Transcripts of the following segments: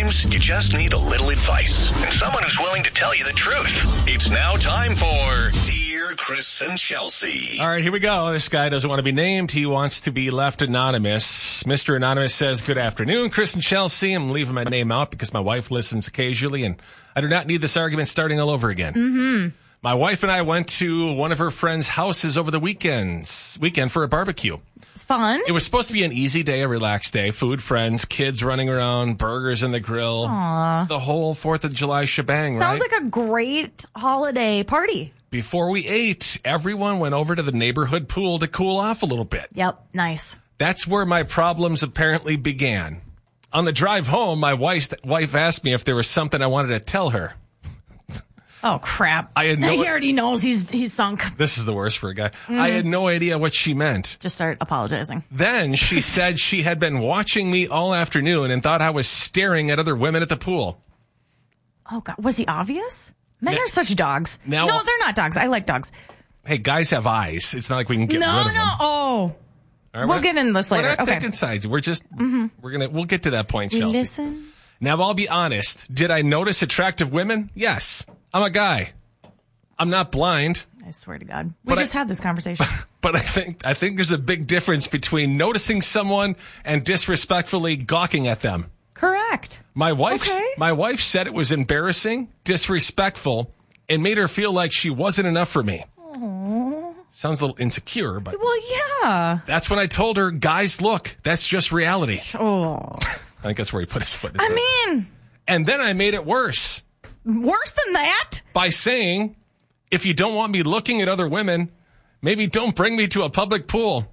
Sometimes you just need a little advice and someone who's willing to tell you the truth. It's now time for Dear Chris and Chelsea. All right, here we go. This guy doesn't want to be named. He wants to be left anonymous. Mr. Anonymous says, good afternoon, Chris and Chelsea. I'm leaving my name out because my wife listens occasionally, and I do not need this argument starting all over again. Mm-hmm. My wife and I went to one of her friends' houses over the weekend for a barbecue. It's fun. It was supposed to be an easy day, a relaxed day. Food, friends, kids running around, burgers in the grill. Aww. The whole 4th of July shebang, Sounds right? like a great holiday party. Before we ate, everyone went over to the neighborhood pool to cool off a little bit. Yep, nice. That's where my problems apparently began. On the drive home, my wife asked me if there was something I wanted to tell her. Oh, crap. He already knows he's sunk. This is the worst for a guy. I had no idea what she meant. Just start apologizing. Then she said she had been watching me all afternoon and thought I was staring at other women at the pool. Oh, God. Was he obvious? Men are such dogs. No, they're not dogs. I like dogs. Hey, guys have eyes. It's not like we can get rid of them. Oh. All right, we'll get into this later. We're not picking sides. We're just, we'll get to that point, Chelsea. Listen. Now, I'll be honest. Did I notice attractive women? Yes. I'm a guy. I'm not blind. I swear to God. We just had this conversation. But I think there's a big difference between noticing someone and disrespectfully gawking at them. Correct. My wife said it was embarrassing, disrespectful, and made her feel like she wasn't enough for me. Aww. Sounds a little insecure, but... Well, yeah. That's when I told her, guys, look, that's just reality. Oh. I think that's where he put his foot. And then I made it worse. Worse than that? By saying, if you don't want me looking at other women, maybe don't bring me to a public pool.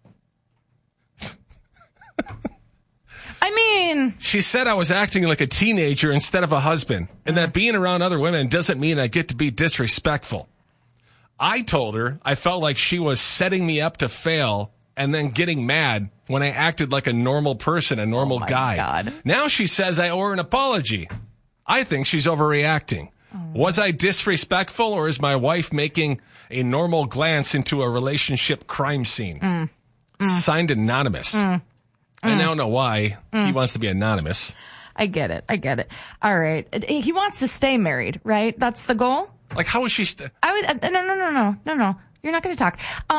She said I was acting like a teenager instead of a husband, and that being around other women doesn't mean I get to be disrespectful. I told her I felt like she was setting me up to fail and then getting mad when I acted like a normal person, a normal guy. God. Now she says I owe her an apology. I think she's overreacting. Was I disrespectful, or is my wife making a normal glance into a relationship crime scene? Signed Anonymous. I now know why he wants to be anonymous. I get it. All right. He wants to stay married, right? That's the goal? Like, how is she... No. You're not going to talk.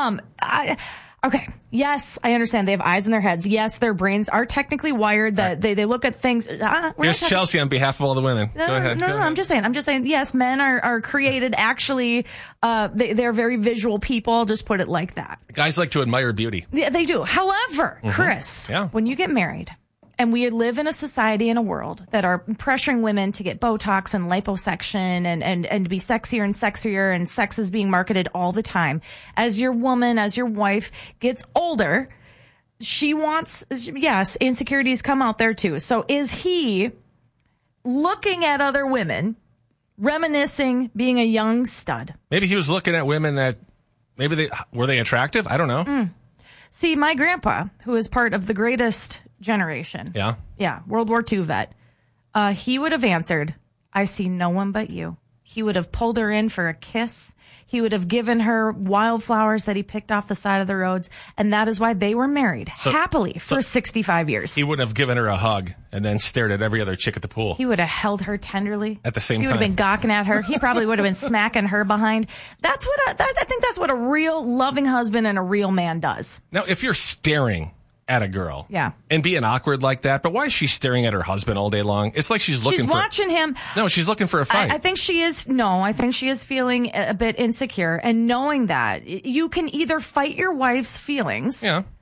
Okay. Yes, I understand. They have eyes in their heads. Yes, their brains are technically wired that they look at things. Here's Chelsea on behalf of all the women. Go ahead. No, I'm just saying, yes, men are created actually, they're very visual people. I'll just put it like that. Guys like to admire beauty. Yeah, they do. However, Chris, when you get married, and we live in a society and a world that are pressuring women to get Botox and liposuction and to be sexier and sexier, and sex is being marketed all the time. As your wife gets older, she wants, yes, insecurities come out there too. So is he looking at other women, reminiscing being a young stud? Maybe he was looking at women that, were they attractive? I don't know. See, my grandpa, who is part of the greatest generation. Yeah, World War II vet. He would have answered, I see no one but you. He would have pulled her in for a kiss. He would have given her wildflowers that he picked off the side of the roads. And that is why they were married happily for 65 years. He wouldn't have given her a hug and then stared at every other chick at the pool. He would have held her tenderly. At the same time. He would have been gawking at her. He probably would have been smacking her behind. I think that's what a real loving husband and a real man does. Now, if you're staring at a girl. Yeah. And being awkward like that. But why is she staring at her husband all day long? It's like she's watching him. No, she's looking for a fight. I think she is feeling a bit insecure. And knowing that, you can either fight your wife's feelings. Yeah.